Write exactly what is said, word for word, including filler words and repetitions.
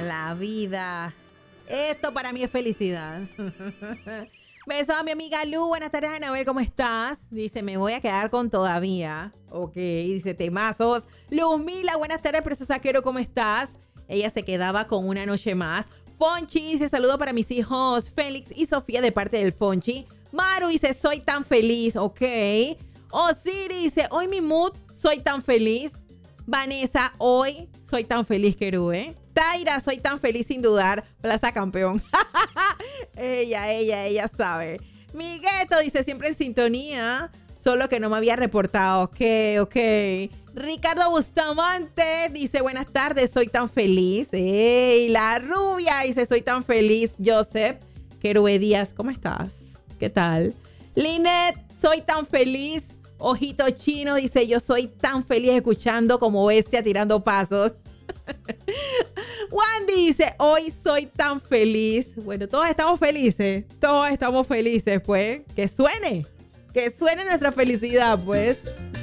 la vida. Esto para mí es felicidad. Besos a mi amiga Lu. Buenas tardes, Anabel, ¿cómo estás? Dice, me voy a quedar con todavía. Ok, dice, temazos. Luz Mila, buenas tardes, preciosa saquero, ¿cómo estás? Ella se quedaba con una noche más. Fonchi dice, saludo para mis hijos Félix y Sofía de parte del Fonchi. Maru dice, soy tan feliz. Ok. Osiri dice, hoy mi mood, soy tan feliz. Vanessa, hoy soy tan feliz, Querú, ¿eh? Taira, soy tan feliz sin dudar. Plaza Campeón. ella, ella, ella sabe. Migueto dice, siempre en sintonía. Solo que no me había reportado. Ok, ok. Ricardo Bustamante dice, buenas tardes, soy tan feliz. Ey, la rubia dice, soy tan feliz. Joseph Querube Díaz, ¿cómo estás? ¿Qué tal? Linet, soy tan feliz. Ojito Chino dice, yo soy tan feliz escuchando como bestia tirando pasos. Wandy dice, hoy soy tan feliz. Bueno, todos estamos felices. Todos estamos felices, pues. Que suene. Que suene nuestra felicidad, pues.